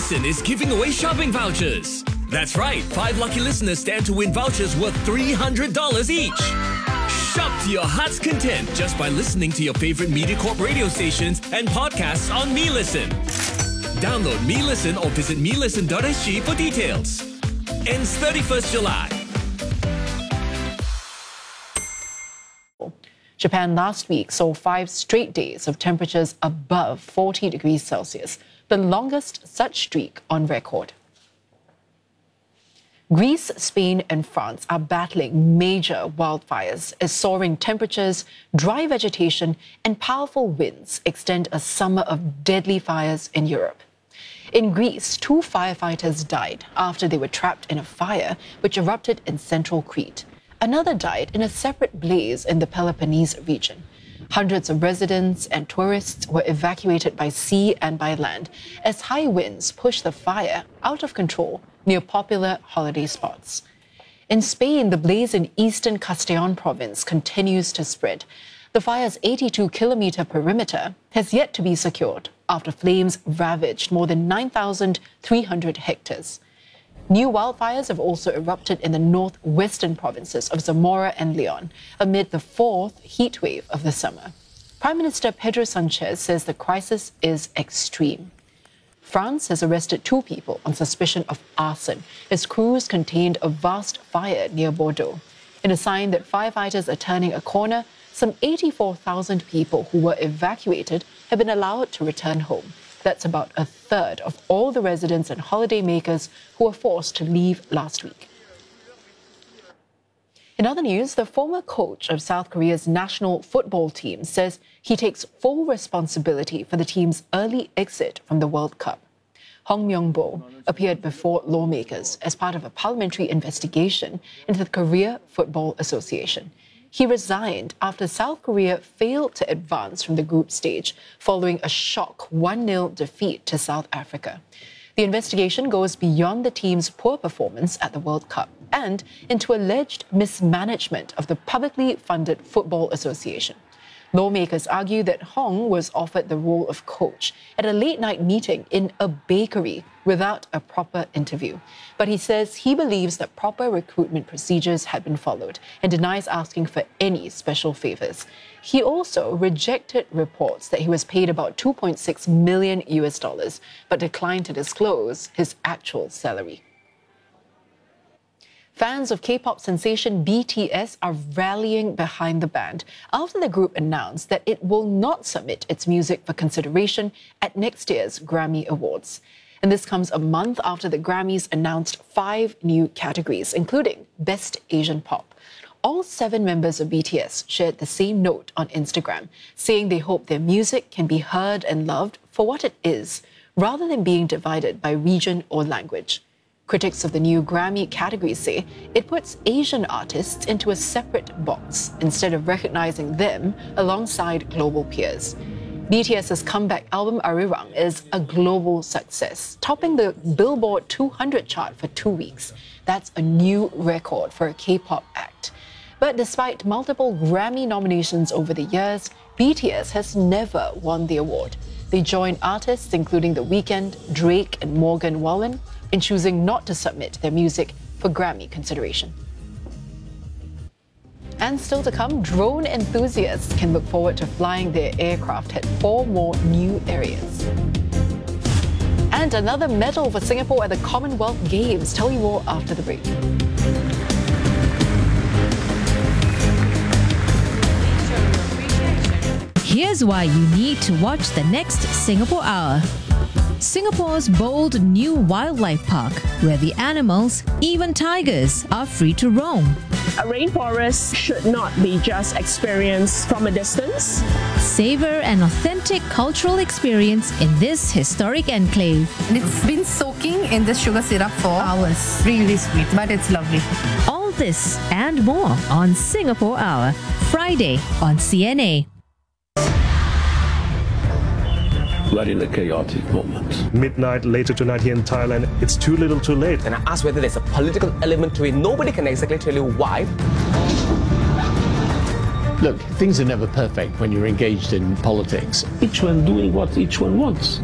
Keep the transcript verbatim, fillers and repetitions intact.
Listen is giving away shopping vouchers. That's right, five lucky listeners stand to win vouchers worth three hundred dollars each. Shop to your heart's content just by listening to your favorite MediaCorp radio stations and podcasts on MeListen. Download MeListen or visit me listen dot s g for details. Ends thirty-first July. Japan last week saw five straight days of temperatures above forty degrees Celsius, the longest such streak on record. Greece, Spain and France are battling major wildfires as soaring temperatures, dry vegetation and powerful winds extend a summer of deadly fires in Europe. In Greece, two firefighters died after they were trapped in a fire which erupted in central Crete. Another died in a separate blaze in the Peloponnese region. Hundreds of residents and tourists were evacuated by sea and by land as high winds pushed the fire out of control near popular holiday spots. In Spain, the blaze in eastern Castellón province continues to spread. The fire's eighty-two kilometre perimeter has yet to be secured after flames ravaged more than nine thousand three hundred hectares. New wildfires have also erupted in the northwestern provinces of Zamora and Leon amid the fourth heat wave of the summer. Prime Minister Pedro Sanchez says the crisis is extreme. France has arrested two people on suspicion of arson as crews contained a vast fire near Bordeaux. In a sign that firefighters are turning a corner, some eighty-four thousand people who were evacuated have been allowed to return home. That's about a third of all the residents and holidaymakers who were forced to leave last week. In other news, the former coach of South Korea's national football team says he takes full responsibility for the team's early exit from the World Cup. Hong Myung-bo appeared before lawmakers as part of a parliamentary investigation into the Korea Football Association. He resigned after South Korea failed to advance from the group stage following a shock one nil defeat to South Africa. The investigation goes beyond the team's poor performance at the World Cup and into alleged mismanagement of the publicly funded Football Association. Lawmakers argue that Hong was offered the role of coach at a late-night meeting in a bakery without a proper interview. But he says he believes that proper recruitment procedures had been followed and denies asking for any special favors. He also rejected reports that he was paid about two point six million U S dollars, but declined to disclose his actual salary. Fans of K-pop sensation B T S are rallying behind the band after the group announced that it will not submit its music for consideration at next year's Grammy Awards. And this comes a month after the Grammys announced five new categories, including Best Asian Pop. All seven members of B T S shared the same note on Instagram, saying they hope their music can be heard and loved for what it is, rather than being divided by region or language. Critics of the new Grammy category say it puts Asian artists into a separate box instead of recognizing them alongside global peers. BTS's comeback album Arirang is a global success, topping the Billboard two hundred chart for two weeks. That's a new record for a K-pop act. But despite multiple Grammy nominations over the years, B T S has never won the award. They join artists including The Weeknd, Drake and Morgan Wallen in choosing not to submit their music for Grammy consideration. And still to come, drone enthusiasts can look forward to flying their aircraft at four more new areas. And another medal for Singapore at the Commonwealth Games. Tell you more after the break. Here's why you need to watch the next Singapore Hour. Singapore's bold new wildlife park, where the animals, even tigers, are free to roam. A rainforest should not be just experienced from a distance. Savor an authentic cultural experience in this historic enclave. And it's been soaking in this sugar syrup for hours. Really sweet, but it's lovely. All this and more on Singapore Hour, Friday on C N A. We're in a chaotic moment. Midnight later tonight here in Thailand, it's too little too late. And I asked whether there's a political element to it. Nobody can exactly tell you why. Look, things are never perfect when you're engaged in politics. Each one doing what each one wants.